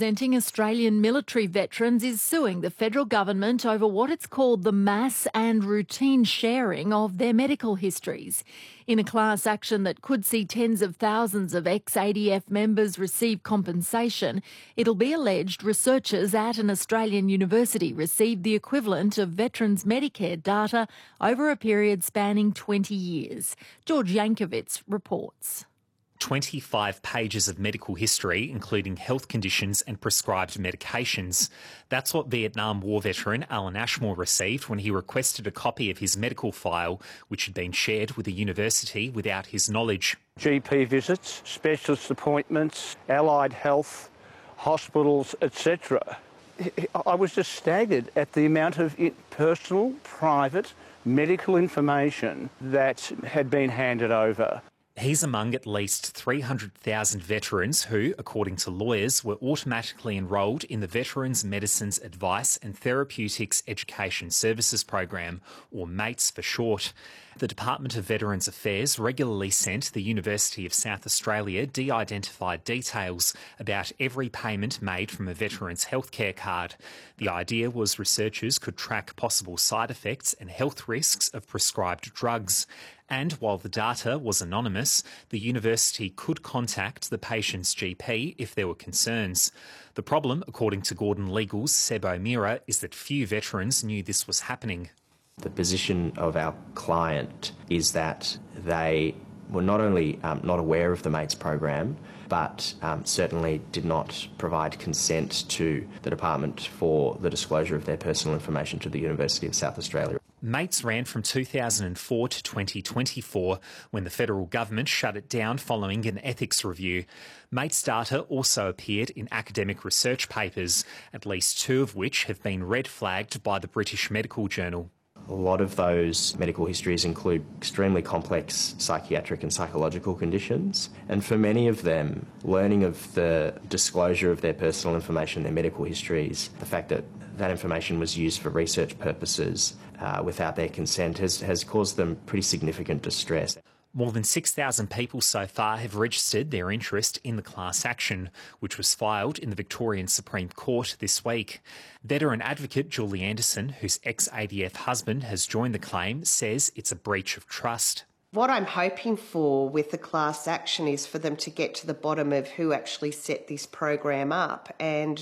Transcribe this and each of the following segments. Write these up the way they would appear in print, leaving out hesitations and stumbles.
representing Australian military veterans is suing the federal government over what it's called the mass and routine sharing of their medical histories. In a class action that could see tens of thousands of ex-ADF members receive compensation, it'll be alleged researchers at an Australian university received the equivalent of veterans' Medicare data over a period spanning 20 years. George Yankovic reports. 25 pages of medical history, including health conditions and prescribed medications. That's what Vietnam War veteran Alan Ashmore received when he requested a copy of his medical file, which had been shared with the university without his knowledge. GP visits, specialist appointments, allied health, hospitals, etc. I was just staggered at the amount of personal, private, medical information that had been handed over. He's among at least 300,000 veterans who, according to lawyers, were automatically enrolled in the Veterans Medicines Advice and Therapeutics Education Services Program, or MATES for short. The Department of Veterans Affairs regularly sent the University of South Australia de-identified details about every payment made from a veteran's healthcare card. The idea was researchers could track possible side effects and health risks of prescribed drugs. And while the data was anonymous, the university could contact the patient's GP if there were concerns. The problem, according to Gordon Legal's Seb O'Meara, is that few veterans knew this was happening. The position of our client is that they were not only not aware of the MATES program, but certainly did not provide consent to the department for the disclosure of their personal information to the University of South Australia. MATES ran from 2004 to 2024 when the federal government shut it down following an ethics review. MATES data also appeared in academic research papers, at least 2 of which have been red flagged by the British Medical Journal. A lot of those medical histories include extremely complex psychiatric and psychological conditions, and for many of them, learning of the disclosure of their personal information, their medical histories, the fact that that information was used for research purposes without their consent has caused them pretty significant distress. More than 6,000 people so far have registered their interest in the class action, which was filed in the Victorian Supreme Court this week. Veteran advocate Julie Anderson, whose ex-ADF husband has joined the claim, says it's a breach of trust. What I'm hoping for with the class action is for them to get to the bottom of who actually set this program up and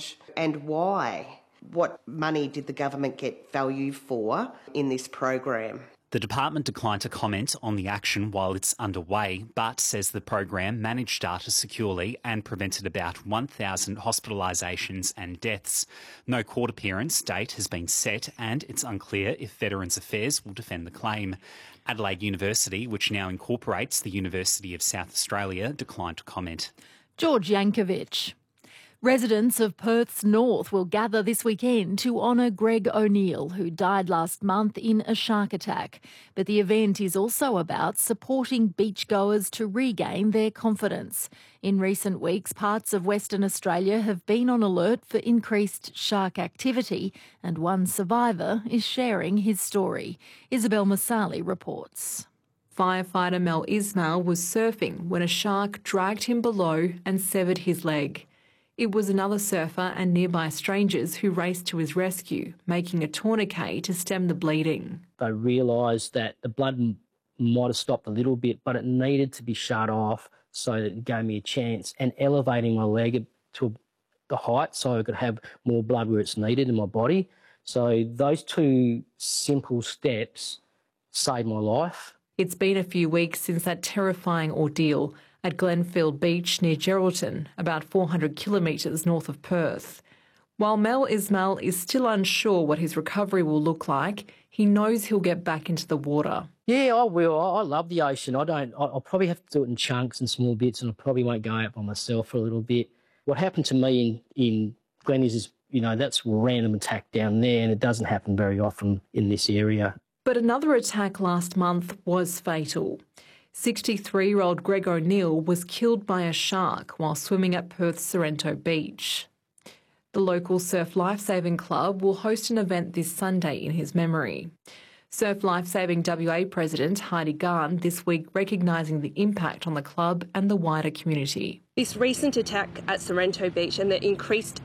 why. What money did the government get value for in this program? The department declined to comment on the action while it's underway, but says the program managed data securely and prevented about 1,000 hospitalisations and deaths. No court appearance date has been set, and it's unclear if Veterans Affairs will defend the claim. Adelaide University, which now incorporates the University of South Australia, declined to comment. George Yankovic. Residents of Perth's north will gather this weekend to honour Greg O'Neill, who died last month in a shark attack. But the event is also about supporting beachgoers to regain their confidence. In recent weeks, parts of Western Australia have been on alert for increased shark activity, and one survivor is sharing his story. Isabel Masali reports. Firefighter Mel Ismail was surfing when a shark dragged him below and severed his leg. It was another surfer and nearby strangers who raced to his rescue, making a tourniquet to stem the bleeding. I realised that the blood might have stopped a little bit, but it needed to be shut off so that it gave me a chance, and elevating my leg to the height so I could have more blood where it's needed in my body. So those 2 simple steps saved my life. It's been a few weeks since that terrifying ordeal at Glenfield Beach near Geraldton, about 400 kilometres north of Perth. While Mel Ismail is still unsure what his recovery will look like, he knows he'll get back into the water. Yeah, I will. I love the ocean. I'll probably have to do it in chunks and small bits, and I probably won't go out by myself for a little bit. What happened to me in Glen is, that's a random attack down there, and it doesn't happen very often in this area. But another attack last month was fatal. 63-year-old Greg O'Neill was killed by a shark while swimming at Perth's Sorrento Beach. The local Surf Lifesaving Club will host an event this Sunday in his memory. Surf Lifesaving WA President Heidi Garn this week recognising the impact on the club and the wider community. This recent attack at Sorrento Beach and the increased